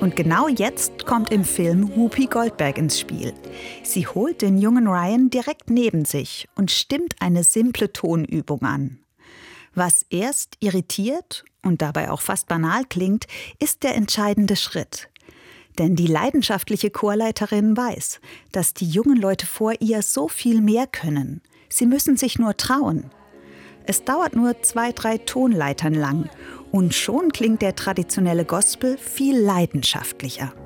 Und genau jetzt kommt im Film Whoopi Goldberg ins Spiel. Sie holt den jungen Ryan direkt neben sich und stimmt eine simple Tonübung an. Was erst irritiert und dabei auch fast banal klingt, ist der entscheidende Schritt. Denn die leidenschaftliche Chorleiterin weiß, dass die jungen Leute vor ihr so viel mehr können. Sie müssen sich nur trauen. Es dauert nur 2-3 Tonleitern lang und schon klingt der traditionelle Gospel viel leidenschaftlicher.